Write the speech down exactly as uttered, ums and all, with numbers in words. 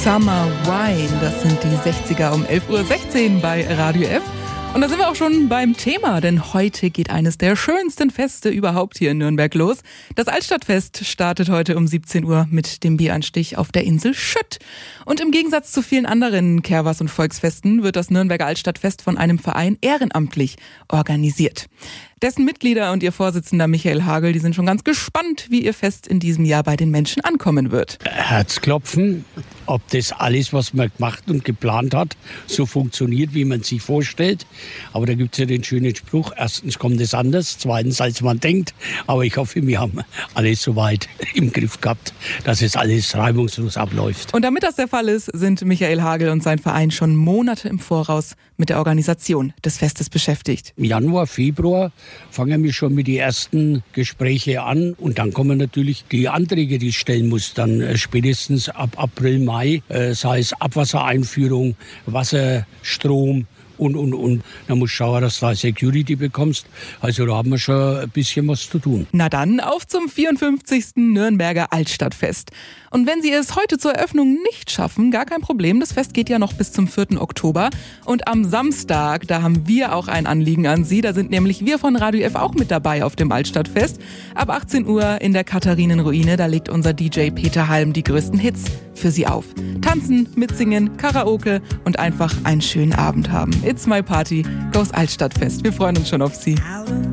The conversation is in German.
Summer Wine, das sind die sechziger um elf Uhr sechzehn bei Radio F. Und da sind wir auch schon beim Thema, denn heute geht eines der schönsten Feste überhaupt hier in Nürnberg los. Das Altstadtfest startet heute um siebzehn Uhr mit dem Bieranstich auf der Insel Schütt. Und im Gegensatz zu vielen anderen Kehrwas- und Volksfesten wird das Nürnberger Altstadtfest von einem Verein ehrenamtlich organisiert. Dessen Mitglieder und ihr Vorsitzender Michael Hagel, die sind schon ganz gespannt, wie ihr Fest in diesem Jahr bei den Menschen ankommen wird. Herzklopfen, ob das alles, was man gemacht und geplant hat, so funktioniert, wie man sich vorstellt. Aber da gibt es ja den schönen Spruch, erstens kommt es anders, zweitens als man denkt. Aber ich hoffe, wir haben alles soweit im Griff gehabt, dass es alles reibungslos abläuft. Und damit das der Fall ist, sind Michael Hagel und sein Verein schon Monate im Voraus mit der Organisation des Festes beschäftigt. Im Januar, Februar fangen wir schon mit den ersten Gesprächen an und dann kommen natürlich die Anträge, die ich stellen muss, dann äh, spätestens ab April, Mai, äh, sei es Abwassereinführung, Wasser, Strom und, und, und. Dann musst du schauen, dass du da Security bekommst. Also da haben wir schon ein bisschen was zu tun. Na dann, auf zum vierundfünfzigsten Nürnberger Altstadtfest. Und wenn Sie es heute zur Eröffnung nicht schaffen, gar kein Problem. Das Fest geht ja noch bis zum vierten Oktober. Und am Samstag, da haben wir auch ein Anliegen an Sie. Da sind nämlich wir von Radio F auch mit dabei auf dem Altstadtfest. Ab achtzehn Uhr in der Katharinenruine, da legt unser D J Peter Halm die größten Hits für Sie auf. Tanzen, mitsingen, Karaoke und einfach einen schönen Abend haben. It's my party, goes Altstadtfest. Wir freuen uns schon auf Sie.